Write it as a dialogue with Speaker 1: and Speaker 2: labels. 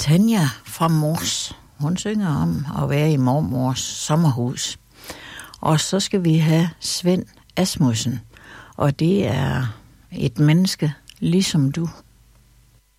Speaker 1: Tanja fra Mors. Hun synger om at være i mormors sommerhus. Og så skal vi have Svend Asmussen. Og det er et menneske ligesom du.